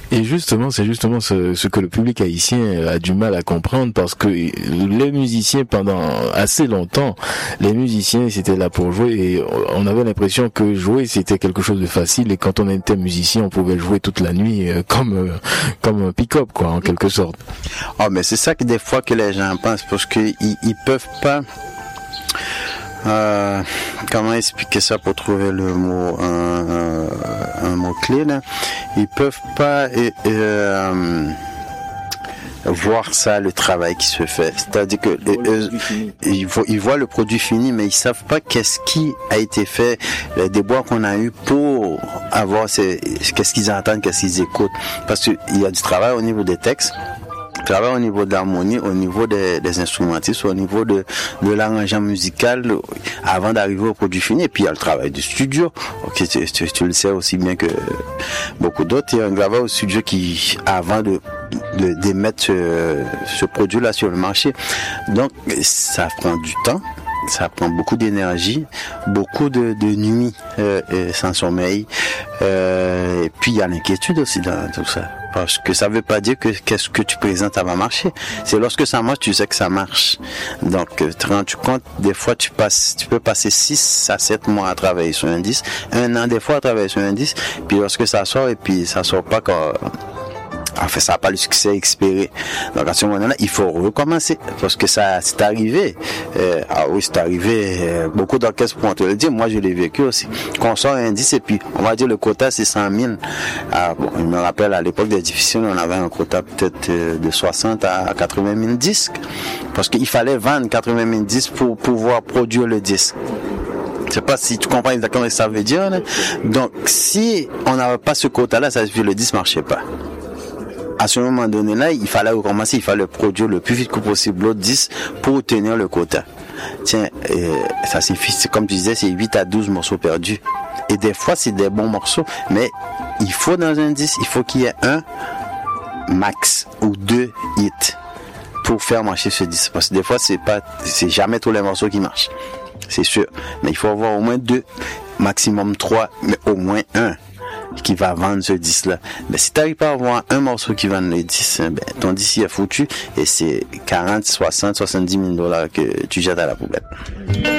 Et justement, c'est justement ce que le public haïtien a du mal à comprendre, parce que les musiciens, pendant assez longtemps, les musiciens c'était là pour jouer, et on avait l'impression que jouer c'était quelque chose de facile, et quand on était musicien on pouvait jouer toute la nuit comme un pick-up, quoi, en quelque sorte. Oh, mais c'est ça que des fois que les gens pensent, parce que ils peuvent pas. Comment expliquer ça pour trouver le mot, un mot clé là? Ils peuvent pas voir ça, le travail qui se fait. C'est-à-dire que ils voient le produit fini, mais ils savent pas qu'est-ce qui a été fait, les déboires qu'on a eu pour avoir qu'est-ce qu'ils entendent, qu'est-ce qu'ils écoutent. Parce qu'il y a du travail au niveau des textes, travail au niveau de l'harmonie, au niveau des instrumentistes, au niveau de l'arrangement musical avant d'arriver au produit fini. Et puis il y a le travail du studio. Okay, tu le sais aussi bien que beaucoup d'autres. Il y a un graveur au studio qui, avant d'émettre ce produit-là sur le marché. Donc ça prend du temps. Ça prend beaucoup d'énergie, beaucoup de nuits sans sommeil. Et puis il y a l'inquiétude aussi dans tout ça. Parce que ça veut pas dire que qu'est-ce que tu présentes, ça va marcher. C'est lorsque ça marche, tu sais que ça marche. Donc, tu te rends compte, des fois, tu peux passer 6 à 7 mois à travailler sur un disque, 1 an des fois à travailler sur un disque, puis lorsque ça sort, et puis ça sort pas quand... En fait, ça n'a pas le succès espéré. Donc, à ce moment-là, il faut recommencer. Parce que ça, c'est arrivé. Oui, c'est arrivé. Beaucoup d'orchestres pourront te le dire. Moi, je l'ai vécu aussi. Qu'on sort un disque, et puis, on va dire, le quota, c'est 100 000. Je me rappelle, à l'époque des difficiles, on avait un quota peut-être de 60 à 80 000 disques. Parce qu'il fallait vendre 80 000 disques pour pouvoir produire le disque. Je sais pas si tu comprends exactement ce que ça veut dire, là. Donc, si on n'avait pas ce quota-là, ça veut dire que le disque marchait pas. À ce moment donné-là, il fallait recommencer, il fallait produire le plus vite que possible l'autre 10 pour tenir le quota. Tiens, ça c'est comme tu disais, c'est 8 à 12 morceaux perdus. Et des fois, c'est des bons morceaux, mais il faut dans un 10, il faut qu'il y ait un max ou 2 hits pour faire marcher ce 10. Parce que des fois, c'est jamais tous les morceaux qui marchent. C'est sûr. Mais il faut avoir au moins 2, maximum 3, mais au moins 1. Qui va vendre ce disque-là. Mais si tu n'arrives pas à avoir un morceau qui vend le disque, ton disque est foutu, et c'est 40, 60, 70 000 $ que tu jettes à la poubelle.